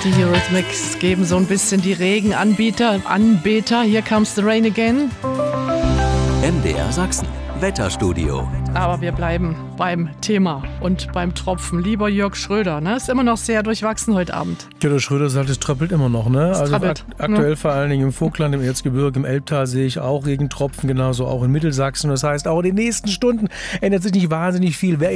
Die Eurythmics geben so ein bisschen die Regenanbeter. Here comes the rain again. MDR Sachsen, Wetterstudio. Aber wir bleiben beim Thema und beim Tropfen. Lieber Jörg Schröder, ne? Ist immer noch sehr durchwachsen heute Abend. Ja, der Schröder sagt, es tröppelt immer noch, ne? Aktuell vor allen Dingen im Vogtland, im Erzgebirge, im Elbtal sehe ich auch Regentropfen, genauso auch in Mittelsachsen. Das heißt, auch in den nächsten Stunden ändert sich nicht wahnsinnig viel. Wer